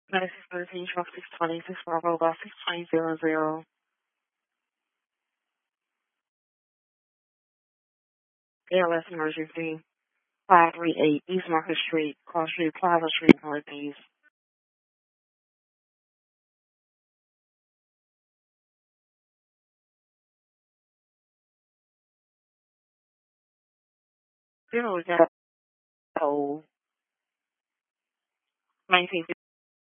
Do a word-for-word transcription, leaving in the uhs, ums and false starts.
ninety-six thirteen, twelve six twenty, six Bravo, about six twenty zero zero. A L S emergency. five three eight East Market Street, Cross Street, Plaza Street, Northeast. Zero got old. nineteen